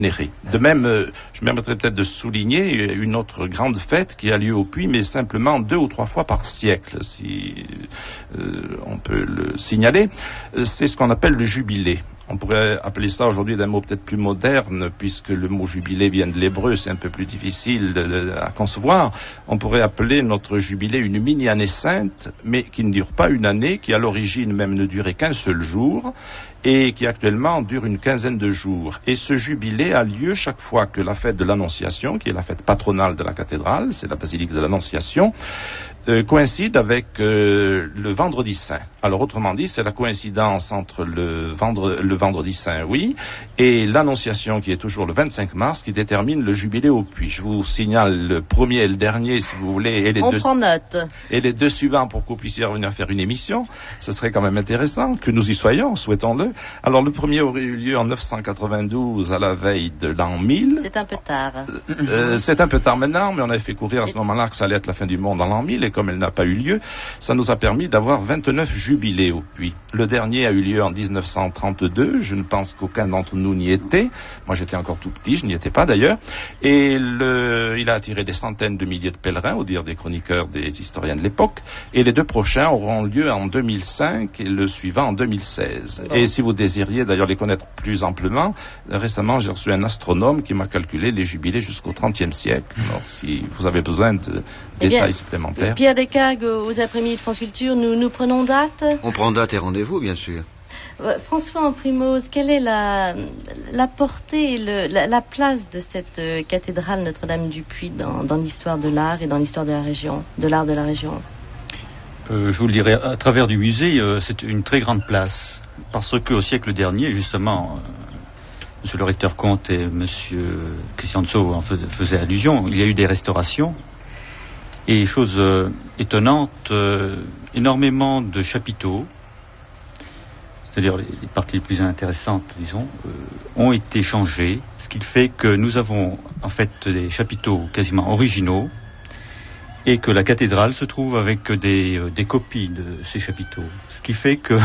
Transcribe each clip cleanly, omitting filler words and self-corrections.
Néré. De même, je me permettrais peut-être de souligner une autre grande fête qui a lieu au Puy, mais simplement 2 ou 3 fois par siècle, si on peut le signaler. C'est ce qu'on appelle le jubilé. On pourrait appeler ça aujourd'hui d'un mot peut-être plus moderne, puisque le mot jubilé vient de l'hébreu, c'est un peu plus difficile à concevoir. On pourrait appeler notre jubilé une mini-année sainte, mais qui ne dure pas une année, qui à l'origine même ne durait qu'un seul jour, et qui actuellement dure une quinzaine de jours. Et ce jubilé a lieu chaque fois que la fête de l'Annonciation, qui est la fête patronale de la cathédrale, c'est la basilique de l'Annonciation, coïncide avec le vendredi saint. Alors autrement dit, c'est la coïncidence entre le vendredi saint, oui, et l'Annonciation qui est toujours le 25 mars qui détermine le jubilé au Puy. Je vous signale le premier et le dernier si vous voulez, et prend note. Et les 2 suivants pour que vous puissiez revenir faire une émission. Ce serait quand même intéressant que nous y soyons, souhaitons-le. Alors le premier aurait eu lieu en 992 à la veille de l'an 1000. C'est un peu tard. C'est un peu tard maintenant, mais on avait fait courir à ce moment-là que ça allait être la fin du monde en l'an 1000, et comme elle n'a pas eu lieu, ça nous a permis d'avoir 29 jubilés au Puy. Le dernier a eu lieu en 1932, je ne pense qu'aucun d'entre nous n'y était. Moi j'étais encore tout petit, je n'y étais pas d'ailleurs. Et il a attiré des centaines de milliers de pèlerins, au dire des chroniqueurs, des historiens de l'époque. Et les 2 prochains auront lieu en 2005 et le suivant en 2016. Bon. Et si vous désiriez d'ailleurs les connaître plus amplement, récemment j'ai reçu un astronome qui m'a calculé les jubilés jusqu'au XXe siècle. Alors si vous avez besoin de détails supplémentaires. Pierre Descagues, aux après-midi de France Culture, nous prenons date. On prend date et rendez-vous, bien sûr. François Amprimose, quelle est la portée et la place de cette cathédrale Notre-Dame du Puy dans l'histoire de l'art et dans l'histoire de la région, de l'art de la région? Je vous le dirai, à travers du musée, c'est une très grande place. Parce qu'au siècle dernier, justement, Monsieur le recteur Comte et Monsieur Christian Tso en faisaient allusion, il y a eu des restaurations. Et chose étonnante, énormément de chapiteaux, c'est-à-dire les parties les plus intéressantes, disons, ont été changées, ce qui fait que nous avons en fait des chapiteaux quasiment originaux, et que la cathédrale se trouve avec des copies de ces chapiteaux. Ce qui fait que,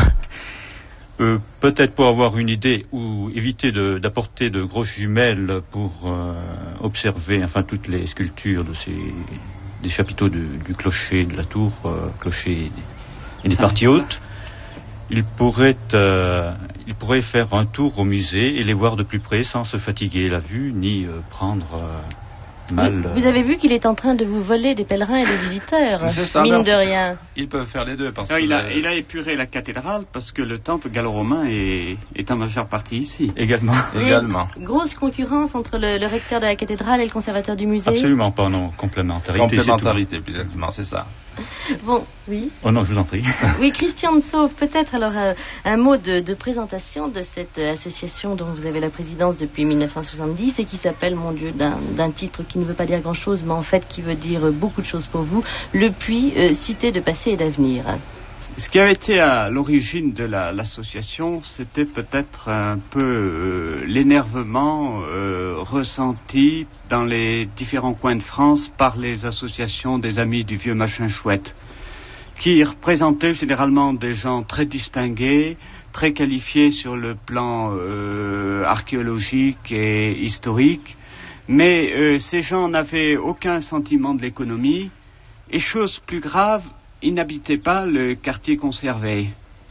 peut-être pour avoir une idée, ou éviter d'apporter de grosses jumelles pour observer toutes les sculptures des chapiteaux du clocher, de la tour, clocher et des parties hautes, il pourrait faire un tour au musée et les voir de plus près sans se fatiguer la vue ni prendre mal. Vous avez vu qu'il est en train de vous voler des pèlerins et des visiteurs, c'est ça, mine de rien. Ils peuvent faire les deux. Parce il a épuré la cathédrale parce que le temple gallo-romain est en majeure partie ici. Également. Grosse concurrence entre le recteur de la cathédrale et le conservateur du musée. Absolument pas, non. Complémentarité, plus exactement, c'est ça. Bon, oui. Oh non, je vous en prie. Oui, Christian Sauve, peut-être alors un mot de présentation de cette association dont vous avez la présidence depuis 1970 et qui s'appelle, mon Dieu, d'un titre qui ne veut pas dire grand-chose, mais en fait qui veut dire beaucoup de choses pour vous, le Puy, cité de passé et d'avenir. Ce qui avait été à l'origine de l'association, c'était peut-être un peu l'énervement ressenti dans les différents coins de France par les associations des amis du vieux machin chouette, qui représentaient généralement des gens très distingués, très qualifiés sur le plan archéologique et historique, mais ces gens n'avaient aucun sentiment de l'économie, et chose plus grave, ils n'habitaient pas le quartier conservé.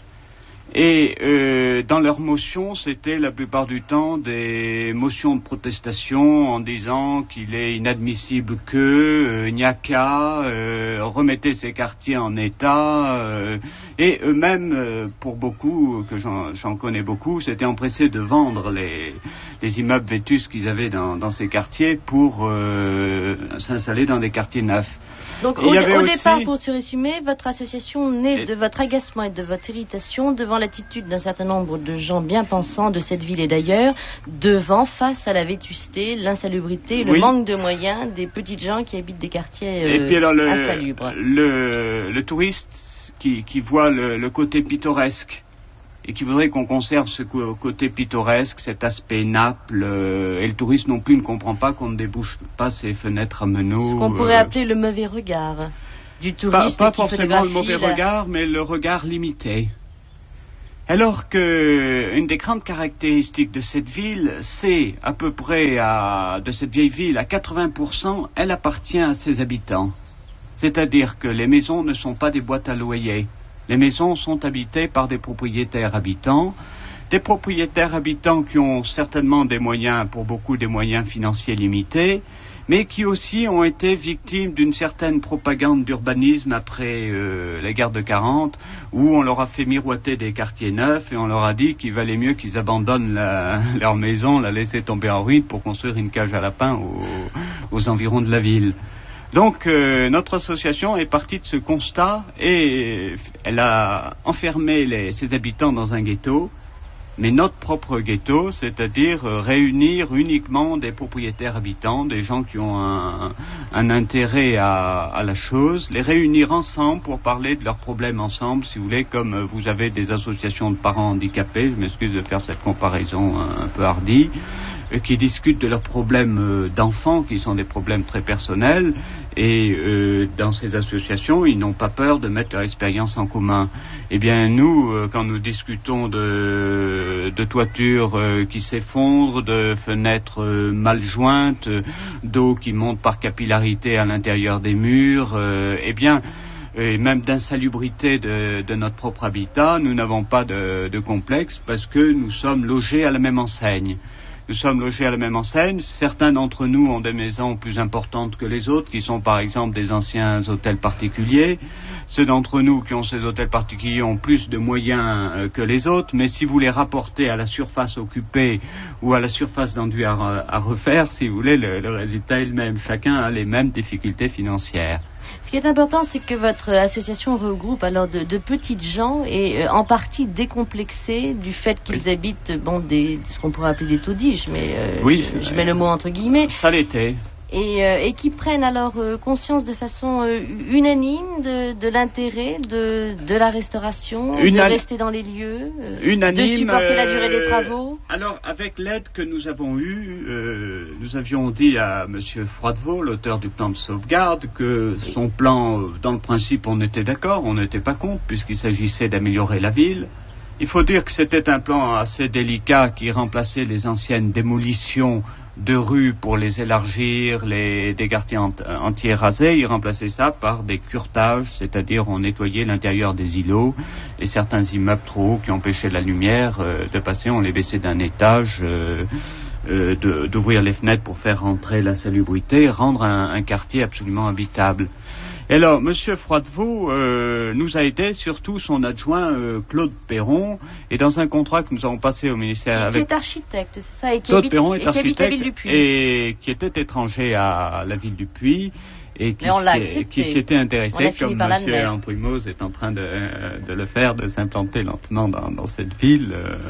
Et dans leurs motions, c'était la plupart du temps des motions de protestation en disant qu'il est inadmissible que, n'y a qu'à, remettez ces quartiers en état. Et eux-mêmes, pour beaucoup, que j'en connais beaucoup, s'étaient empressés de vendre les immeubles vétustes qu'ils avaient dans ces quartiers pour s'installer dans des quartiers neufs. Donc au départ, pour se résumer, votre association naît de votre agacement et de votre irritation devant l'attitude d'un certain nombre de gens bien pensants de cette ville et d'ailleurs, face à la vétusté, l'insalubrité, le manque de moyens des petites gens qui habitent des quartiers insalubres. Le touriste qui voit le côté pittoresque et qui voudrait qu'on conserve ce côté pittoresque, cet aspect Naples, et le touriste non plus ne comprend pas qu'on ne débouche pas ses fenêtres à meneaux. Ce qu'on pourrait appeler le mauvais regard du touriste. Pas forcément le mauvais regard, mais le regard limité. Alors que une des grandes caractéristiques de cette ville, c'est à peu près de cette vieille ville, à 80%, elle appartient à ses habitants. C'est-à-dire que les maisons ne sont pas des boîtes à loyer. Les maisons sont habitées par des propriétaires habitants qui ont certainement des moyens, pour beaucoup des moyens financiers limités, mais qui aussi ont été victimes d'une certaine propagande d'urbanisme après la guerre de 40, où on leur a fait miroiter des quartiers neufs et on leur a dit qu'il valait mieux qu'ils abandonnent leur maison, la laisser tomber en ruine pour construire une cage à lapins aux environs de la ville. Donc notre association est partie de ce constat et elle a enfermé ses habitants dans un ghetto, mais notre propre ghetto, c'est-à-dire réunir uniquement des propriétaires habitants, des gens qui ont un intérêt à la chose, les réunir ensemble pour parler de leurs problèmes ensemble, si vous voulez, comme vous avez des associations de parents handicapés, je m'excuse de faire cette comparaison un peu hardie, qui discutent de leurs problèmes d'enfants, qui sont des problèmes très personnels, et dans ces associations, ils n'ont pas peur de mettre leur expérience en commun. Eh bien, nous, quand nous discutons de toitures qui s'effondrent, de fenêtres mal jointes, d'eau qui monte par capillarité à l'intérieur des murs, eh bien, et même d'insalubrité de notre propre habitat, nous n'avons pas de complexe parce que nous sommes logés à la même enseigne. Nous sommes logés à la même enseigne. Certains d'entre nous ont des maisons plus importantes que les autres, qui sont par exemple des anciens hôtels particuliers. Ceux d'entre nous qui ont ces hôtels particuliers ont plus de moyens que les autres, mais si vous les rapportez à la surface occupée ou à la surface d'enduit à refaire, si vous voulez, le résultat est le même. Chacun a les mêmes difficultés financières. Ce qui est important, c'est que votre association regroupe alors de petites gens et en partie décomplexés du fait qu'ils habitent ce qu'on pourrait appeler des taudiges, mais je mets le mot entre guillemets. Ça l'était. Et qui prennent alors conscience de façon unanime de l'intérêt de la restauration, de rester dans les lieux, de supporter la durée des travaux. Alors, avec l'aide que nous avons eue, nous avions dit à M. Froidevaux, l'auteur du plan de sauvegarde, que son plan, dans le principe, on était d'accord, on n'était pas contre, puisqu'il s'agissait d'améliorer la ville. Il faut dire que c'était un plan assez délicat qui remplaçait les anciennes démolitions de rues pour les élargir, des quartiers entiers rasés. Il remplaçait ça par des curetages, c'est-à-dire on nettoyait l'intérieur des îlots et certains immeubles trop hauts qui empêchaient la lumière de passer, on les baissait d'un étage, d'ouvrir les fenêtres pour faire rentrer la salubrité, rendre un quartier absolument habitable. Et alors, M. Froidevaux nous a aidé, surtout son adjoint Claude Perron, et dans un contrat que nous avons passé au ministère qui est architecte, c'est ça, et qui Claude Perron est architecte, la ville du Puy. Et qui était étranger à la ville du Puy, et qui s'était intéressé, comme M. Amprimoz est en train de le faire, de s'implanter lentement dans cette ville.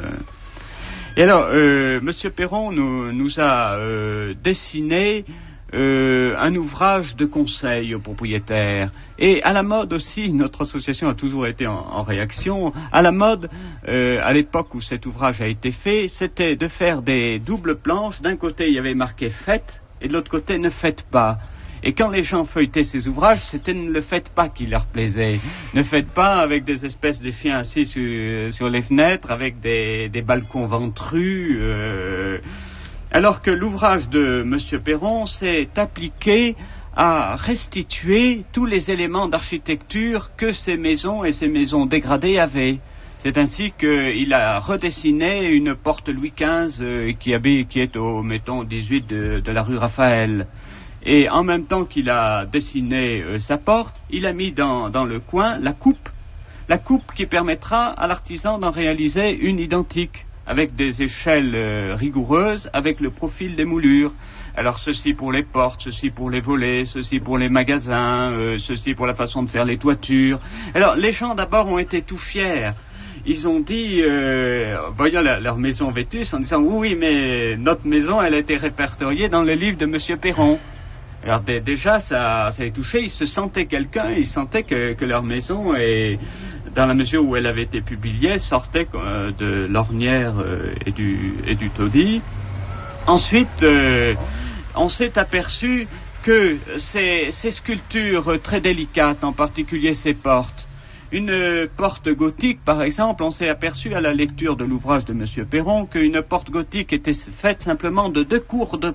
Et alors, M. Perron nous a dessiné un ouvrage de conseil aux propriétaires. Et à la mode aussi, notre association a toujours été en réaction. À la mode, à l'époque où cet ouvrage a été fait, c'était de faire des doubles planches. D'un côté, il y avait marqué « Faites » et de l'autre côté « Ne faites pas ». Et quand les gens feuilletaient ces ouvrages, c'était « Ne le faites pas » qui leur plaisait. Ne faites pas avec des espèces de chiens assis sur les fenêtres, avec des balcons ventrus. Alors que l'ouvrage de M. Perron s'est appliqué à restituer tous les éléments d'architecture que ces maisons et ces maisons dégradées avaient. C'est ainsi qu'il a redessiné une porte Louis XV qui est au, mettons, 18 de la rue Raphaël. Et en même temps qu'il a dessiné sa porte, il a mis dans le coin la coupe qui permettra à l'artisan d'en réaliser une identique, avec des échelles rigoureuses, avec le profil des moulures. Alors ceci pour les portes, ceci pour les volets, ceci pour les magasins, ceci pour la façon de faire les toitures. Alors les gens d'abord ont été tout fiers. Ils ont dit, voyant leur maison vétuste, en disant oui, mais notre maison, elle a été répertoriée dans le livre de M. Perron. Alors déjà, ça a touché, ils se sentaient quelqu'un, ils sentaient que leur maison, dans la mesure où elle avait été publiée, sortait de l'ornière et du taudis. Ensuite, on s'est aperçu que ces sculptures très délicates, en particulier ces portes, Une porte gothique, par exemple, on s'est aperçu à la lecture de l'ouvrage de M. Perron qu'une porte gothique était faite simplement de 2 cours de